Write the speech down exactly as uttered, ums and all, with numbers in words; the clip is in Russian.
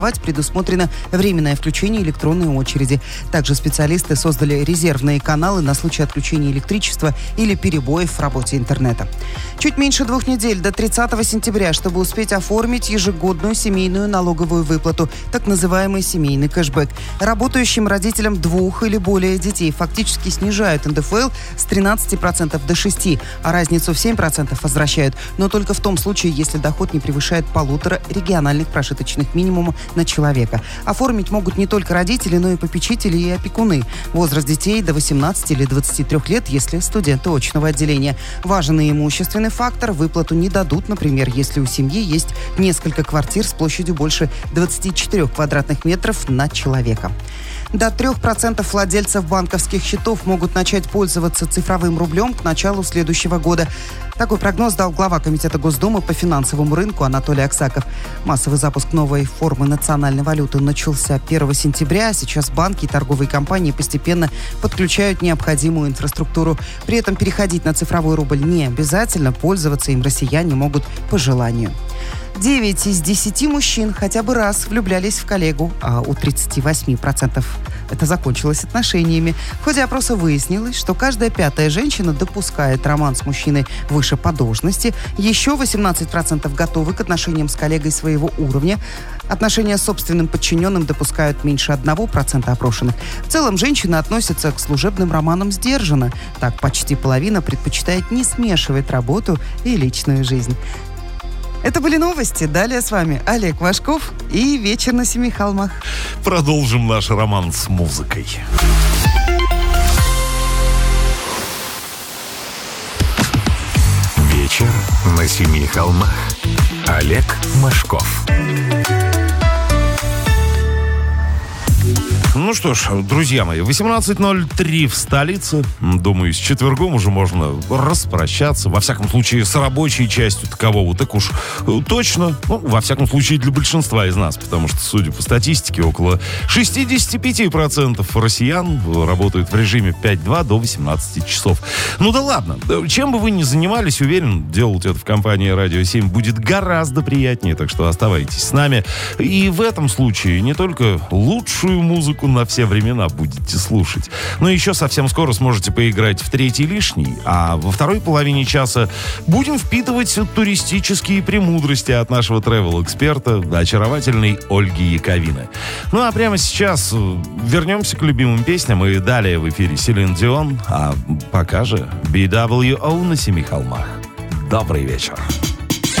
предусмотрено временное включение электронной очереди. Также специалисты создали резервные каналы на случай отключения электричества или перебоев в работе интернета. Чуть меньше двух недель до тридцатого сентября, чтобы успеть оформить ежегодную семейную налоговую выплату, так называемый семейный кэшбэк. Работающим родителям двух или более детей фактически снижают эн дэ эф эл с тринадцати процентов до шести процентов, а разницу в семь процентов возвращают, но только в том случае, если доход не превышает полутора региональных прожиточных минимумов на человека. Оформить могут не только родители, но и попечители и опекуны. Возраст детей до восемнадцати или двадцати трёх лет, если студенты очного отделения. Важен и имущественный фактор. Выплату не дадут, например, если у семьи есть несколько квартир с площадью больше двадцати четырёх квадратных метров на человека. До трех процентов владельцев банковских счетов могут начать пользоваться цифровым рублем к началу следующего года. Такой прогноз дал глава Комитета Госдумы по финансовому рынку Анатолий Аксаков. Массовый запуск новой формы национальной валюты начался первого сентября. Сейчас банки и торговые компании постепенно подключают необходимую инфраструктуру. При этом переходить на цифровой рубль не обязательно. Пользоваться им россияне могут по желанию. девять из десяти мужчин хотя бы раз влюблялись в коллегу, а у тридцати восьми процентов это закончилось отношениями. В ходе опроса выяснилось, что каждая пятая женщина допускает роман с мужчиной выше по должности. Еще восемнадцать процентов готовы к отношениям с коллегой своего уровня. Отношения с собственным подчиненным допускают меньше одного процента опрошенных. В целом, женщины относятся к служебным романам сдержанно. Так, почти половина предпочитает не смешивать работу и личную жизнь. Это были новости. Далее с вами Олег Вашков и «Вечер на Семи холмах». Продолжим наш роман с музыкой. «Вечер на Семи холмах». Олег Машков. Ну что ж, друзья мои, восемнадцать ноль три в столице. Думаю, с четвергом уже можно распрощаться. Во всяком случае, с рабочей частью такового. Так уж точно. Ну, во всяком случае, для большинства из нас. Потому что, судя по статистике, около шестьдесят пять процентов россиян работают в режиме пять два до восемнадцати часов. Ну да ладно. Чем бы вы ни занимались, уверен, делать это в компании «Радио семь» будет гораздо приятнее. Так что оставайтесь с нами. И в этом случае не только лучшую музыку на все времена будете слушать. Но еще совсем скоро сможете поиграть в третий лишний, а во второй половине часа будем впитывать туристические премудрости от нашего тревел-эксперта, очаровательной Ольги Яковины. Ну а прямо сейчас вернемся к любимым песням, и далее в эфире Селин Дион, а пока же би дабл ю о на Семи холмах. Добрый вечер.